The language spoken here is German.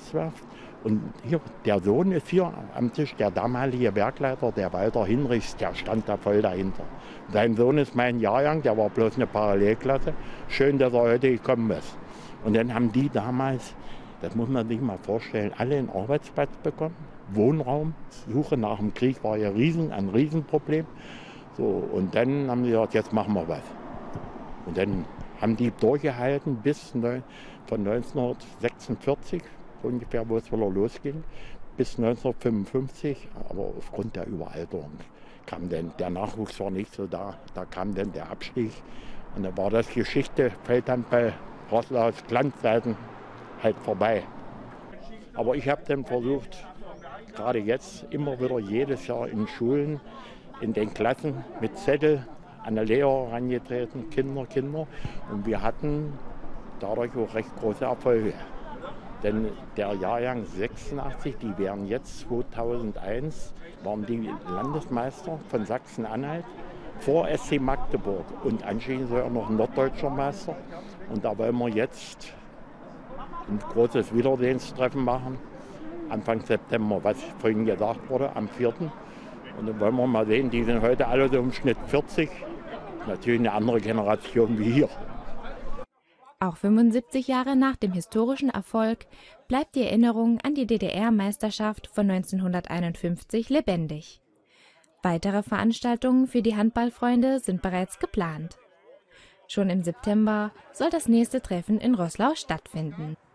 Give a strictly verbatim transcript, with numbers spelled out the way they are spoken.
Kunstwerft. Und hier, der Sohn ist hier am Tisch, der damalige Werkleiter, der Walter Hinrichs, der stand da voll dahinter. Sein Sohn ist mein Jahrgang, der war bloß eine Parallelklasse. Schön, dass er heute gekommen ist. Und dann haben die damals, das muss man sich mal vorstellen, alle einen Arbeitsplatz bekommen. Wohnraum, Suche nach dem Krieg war ja riesen, ein Riesenproblem. So, und dann haben sie gesagt, jetzt machen wir was. Und dann haben die durchgehalten bis neun, von neunzehnhundertsechsundvierzig, so ungefähr, wo es wieder losging, bis neunzehnhundertfünfundfünfzig. Aber aufgrund der Überalterung kam dann, der Nachwuchs war nicht so da, da kam dann der Abstieg. Und dann war das Geschichte, fällt dann bei Roßlaus Glanzzeiten halt vorbei. Aber ich habe dann versucht, gerade jetzt immer wieder jedes Jahr in Schulen, in den Klassen mit Zettel an die Lehrer herangetreten, Kinder, Kinder. Und wir hatten dadurch auch recht große Erfolge. Denn der Jahrgang sechsundachtzig, die wären jetzt zweitausendeins, waren die Landesmeister von Sachsen-Anhalt vor S C Magdeburg und anschließend sogar noch ein norddeutscher Meister. Und da wollen wir jetzt ein großes Wiedersehenstreffen machen, Anfang September, was vorhin gesagt wurde, am vierten Und dann wollen wir mal sehen, die sind heute alle so im Schnitt vierzig. Natürlich eine andere Generation wie hier. Auch fünfundsiebzig Jahre nach dem historischen Erfolg bleibt die Erinnerung an die D D R-Meisterschaft von neunzehnhunderteinundfünfzig lebendig. Weitere Veranstaltungen für die Handballfreunde sind bereits geplant. Schon im September soll das nächste Treffen in Roßlau stattfinden.